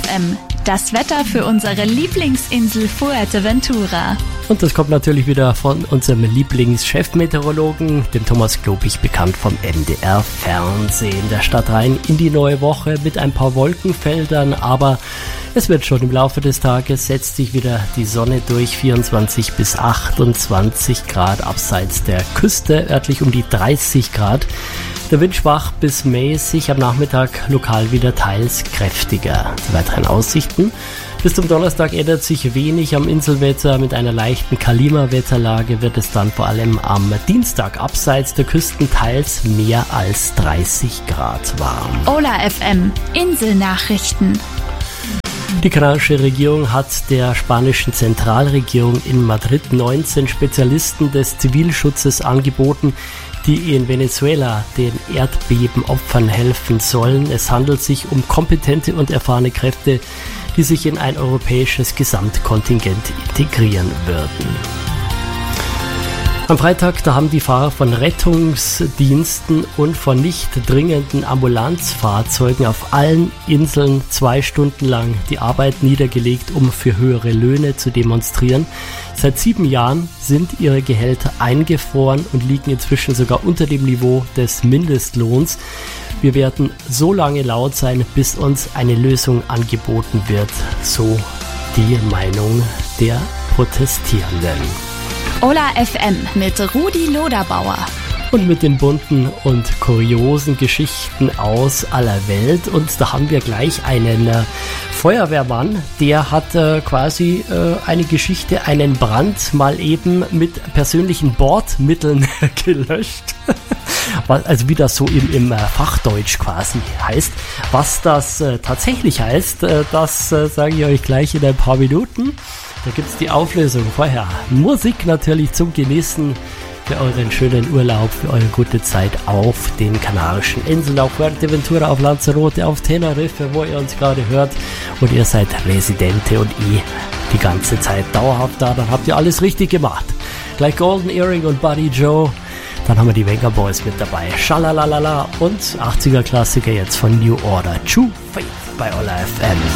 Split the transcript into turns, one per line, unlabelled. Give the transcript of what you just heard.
FM, das Wetter für unsere Lieblingsinsel Fuerteventura.
Und das kommt natürlich wieder von unserem Lieblingschefmeteorologen, dem Thomas Klopich, bekannt vom NDR Fernsehen. Der Start rein in die neue Woche mit ein paar Wolkenfeldern, aber es wird schon im Laufe des Tages, setzt sich wieder die Sonne durch, 24 bis 28 Grad, abseits der Küste örtlich um die 30 Grad. Der Wind schwach bis mäßig, am Nachmittag lokal wieder teils kräftiger. Die weiteren Aussichten: bis zum Donnerstag ändert sich wenig am Inselwetter. Mit einer leichten Kalima-Wetterlage wird es dann vor allem am Dienstag abseits der Küsten teils mehr als 30 Grad warm.
Ola FM, Inselnachrichten.
Die kanarische Regierung hat der spanischen Zentralregierung in Madrid 19 Spezialisten des Zivilschutzes angeboten, die in Venezuela den Erdbebenopfern helfen sollen. Es handelt sich um kompetente und erfahrene Kräfte, die sich in ein europäisches Gesamtkontingent integrieren würden. Am Freitag, da haben die Fahrer von Rettungsdiensten und von nicht dringenden Ambulanzfahrzeugen auf allen Inseln 2 Stunden lang die Arbeit niedergelegt, um für höhere Löhne zu demonstrieren. Seit 7 Jahren sind ihre Gehälter eingefroren und liegen inzwischen sogar unter dem Niveau des Mindestlohns. Wir werden so lange laut sein, bis uns eine Lösung angeboten wird, so die Meinung der Protestierenden.
Ola FM mit Rudi Loderbauer.
Und mit den bunten und kuriosen Geschichten aus aller Welt. Und da haben wir gleich einen Feuerwehrmann, der hat quasi eine Geschichte, einen Brand mal eben mit persönlichen Bordmitteln gelöscht. Also wie das so im Fachdeutsch quasi heißt. Was das tatsächlich heißt, das sage ich euch gleich in ein paar Minuten. Da gibt es die Auflösung. Vorher Musik natürlich zum Genießen für euren schönen Urlaub, für eure gute Zeit auf den Kanarischen Inseln, auf Fuerteventura, auf Lanzarote, auf Teneriffe, wo ihr uns gerade hört. Und ihr seid Residente und die ganze Zeit dauerhaft da, dann habt ihr alles richtig gemacht. Gleich Golden Earring und Buddy Joe. Dann haben wir die Venga Boys mit dabei. Schalalala und 80er Klassiker jetzt von New Order. True Faith bei Ola FM.